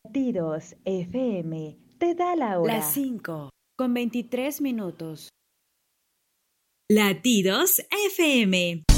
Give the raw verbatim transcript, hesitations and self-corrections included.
Latidos F M te da la hora. Las cinco con veintitrés minutos. Latidos F M.